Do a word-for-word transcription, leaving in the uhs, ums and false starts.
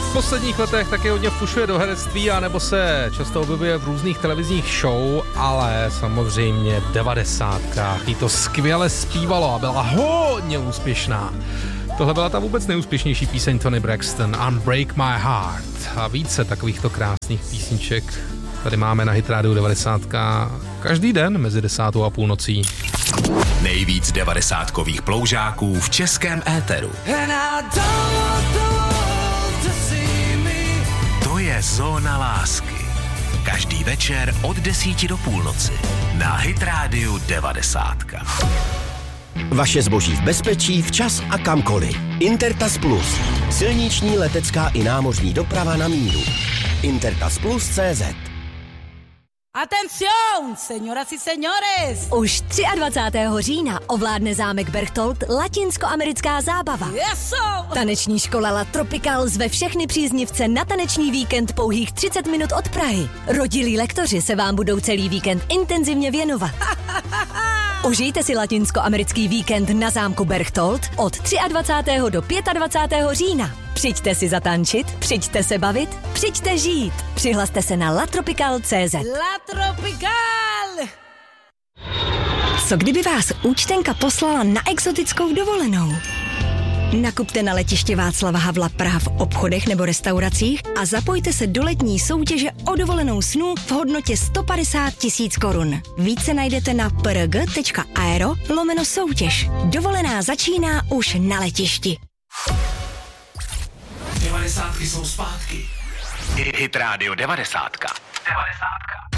V posledních letech taky hodně fušuje do herectví a nebo se často objevuje v různých televizních show, ale samozřejmě v devadesátkách jí to skvěle zpívalo a byla hodně úspěšná. Tohle byla ta vůbec nejúspěšnější píseň Toni Braxton, Unbreak My Heart. A více takovýchto krásných písniček tady máme na Hit Radio devadesát každý den mezi desátou a půlnocí. Nejvíc devadesátkových ploužáků v českém éteru. To je Zóna lásky. Každý večer od desíti do půlnoci na Hit Radio devadesát. Vaše zboží v bezpečí, včas a kamkoliv. Intertas Plus. Silniční, letecká i námořní doprava na míru. Intertas Plus tečka cé zet. Atención, señoras y señores! Už dvacátého třetího října ovládne zámek Berchtold latinskoamerická zábava. Yes, Taneční škola La Tropical zve všechny příznivce na taneční víkend pouhých třicet minut od Prahy. Rodilí lektoři se vám budou celý víkend intenzivně věnovat. Užijte si latinskoamerický víkend na zámku Berchtold od dvacátého třetího do dvacátého pátého října. Přijďte si zatančit, přijďte se bavit, přijďte žít. Přihlaste se na latropical tečka cé zet. La Tropical! Co kdyby vás účtenka poslala na exotickou dovolenou? Nakupte na letiště Václava Havla Praha v obchodech nebo restauracích a zapojte se do letní soutěže o dovolenou snů v hodnotě sto padesát tisíc korun. Více najdete na prg tečka aero lomeno soutěž. Dovolená začíná už na letišti. devadesátky jsou zpátky. Hit Radio devadesát. devadesát.